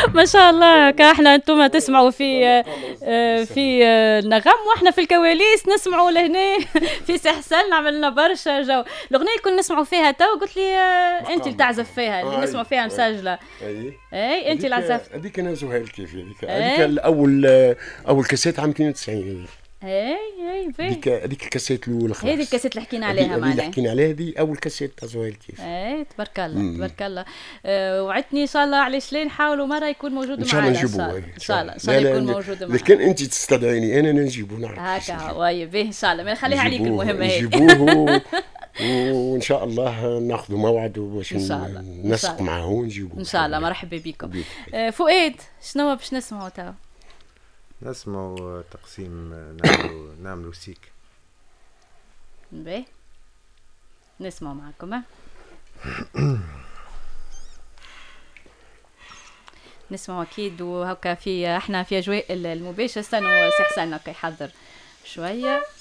ما شاء الله احنا انتم تسمعوا في النغم، واحنا في الكواليس نسمعوا لهنا في سحسن عملنا برشا جو. الاغنيه اللي كنا نسمعوا فيها تو قلت لي انت اللي تعزف فيها، اللي نسمع فيها مسجله. اي انت اللي عزفت. هذيك انا زهير كيف هذيك اول كاسيت عام 92. اي هذيك الكاسيت الاولى خلاص. هذه الكاسيت اللي حكينا عليها معناها. اللي حكينا عليها هذه اول كاسيت تاع زهير كيف. تبارك الله تبارك الله. وعدتني ان شاء الله علاش لا نحاولوا مره يكون موجود معنا. ان شاء الله نجيبوه. ان شاء الله يكون موجود معنا. لكن انت تستدعيني انا نجيبوه نعرف هكا واي به ان شاء الله ما نخليها عليك المهمه هي. نجيبوه وان شاء الله ناخذوا موعد باش نسق معاه ونجيبوه ان شاء الله. مرحبا بكم. فؤاد شنو باش نسمعوا تو؟ نسمعوا تقسيم نعملوا سيك. باهي نسمعوا معكم. نسمعوا اكيد. وهكا احنا في اجواء المباشر. استنوا سي حسن هكا يحضر شويه.